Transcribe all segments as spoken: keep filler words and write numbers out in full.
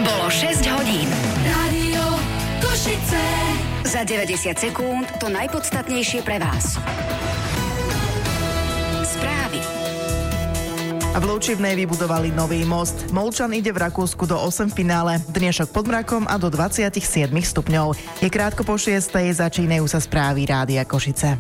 Bolo šesť hodín. Rádio Košice. Za deväťdesiat sekúnd to najpodstatnejšie pre vás. Správy. A v Lučivnej vybudovali nový most. Molčan ide v Rakúsku do osem finále. Dnešok pod mrakom a do dvadsaťsedem stupňov. Je krátko po šiestej, začínajú sa správy Rádia Košice.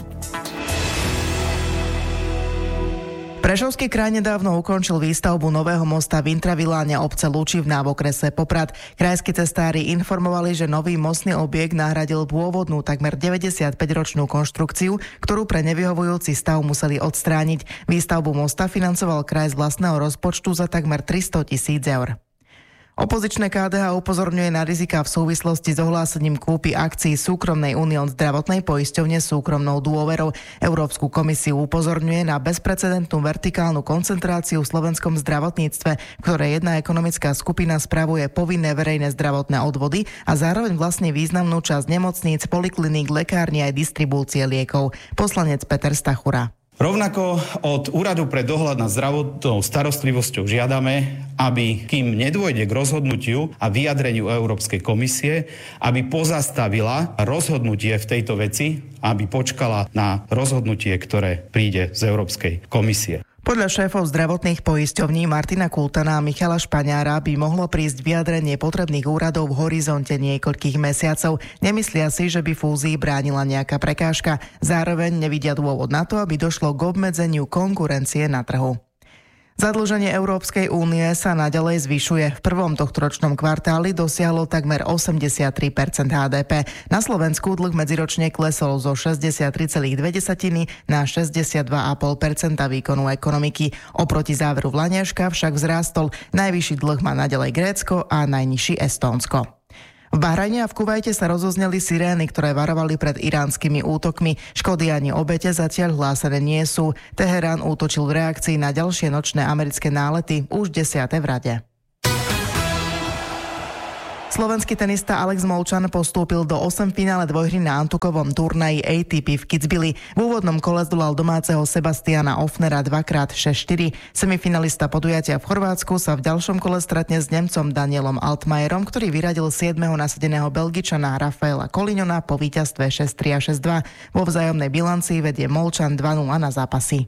Prešovský kraj nedávno ukončil výstavbu nového mosta v intraviláne obce Lučivná v okrese Poprad. Krajskí cestári informovali, že nový mostný objekt nahradil pôvodnú takmer deväťdesiatpäťročnú konštrukciu, ktorú pre nevyhovujúci stav museli odstrániť. Výstavbu mosta financoval kraj z vlastného rozpočtu za takmer tristo tisíc eur. Opozičné ká dé há upozorňuje na riziká v súvislosti s ohlásením kúpy akcií súkromnej Unión zdravotnej poisťovne súkromnou dôverou. Európsku komisiu upozorňuje na bezprecedentnú vertikálnu koncentráciu v slovenskom zdravotníctve, ktoré jedna ekonomická skupina spravuje povinné verejné zdravotné odvody a zároveň vlastní významnú časť nemocníc, polikliník, lekární aj distribúcie liekov. Poslanec Peter Stachura. Rovnako od Úradu pre dohľad nad zdravotnou starostlivosťou žiadame, aby kým nedôjde k rozhodnutiu a vyjadreniu Európskej komisie, aby pozastavila rozhodnutie v tejto veci, aby počkala na rozhodnutie, ktoré príde z Európskej komisie. Podľa šéfov zdravotných poisťovní Martina Kultana a Michala Špaňára by mohlo prísť vyjadrenie potrebných úradov v horizonte niekoľkých mesiacov. Nemyslia si, že by fúzii bránila nejaká prekážka. Zároveň nevidia dôvod na to, aby došlo k obmedzeniu konkurencie na trhu. Zadlženie Európskej únie sa naďalej zvyšuje. V prvom tohtoročnom kvartáli dosiahlo takmer osemdesiattri percent há dé pé. Na Slovensku dlh medziročne klesol zo šesťdesiattri celých dve na šesťdesiatdva celých päť percenta výkonu ekonomiky. Oproti záveru vlaňažka však vzrástol. Najvyšší dlh má naďalej Grécko a najnižší Estónsko. V Bahrajne a v Kuvajte sa rozozneli sirény, ktoré varovali pred iránskymi útokmi. Škody ani obete zatiaľ hlásené nie sú. Teherán útočil v reakcii na ďalšie nočné americké nálety, už desiate v rade. Slovenský tenista Alex Molčan postúpil do osem finále dvojhry na antukovom turnaji á té pé v Kitzbüheli. V úvodnom kole zdolal domáceho Sebastiana Ofnera dvakrát šesť štyri. Semifinalista podujatia v Chorvátsku sa v ďalšom kole stretne s Nemcom Danielom Altmaierom, ktorý vyradil siedmeho nasadeného Belgičana Rafaela Collignona po víťazstve šesť tri a šesť dva. Vo vzájomnej bilancii vedie Molčan dva nula na zápasy.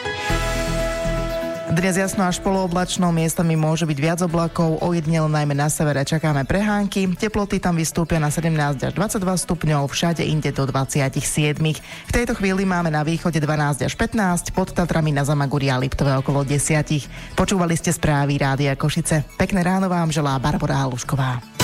Dnes jasno až polooblačno, miestami môže byť viac oblakov, ojedinelo najmä na severe čakáme prehánky, teploty tam vystúpia na sedemnásť až dvadsaťdva stupňov, všade inde do dvadsaťsedem. V tejto chvíli máme na východe dvanásť až pätnásť, pod Tatrami na Zamaguri a Liptove okolo desať. Počúvali ste správy Rádia Košice. Pekné ráno vám želá Barbora Halušková.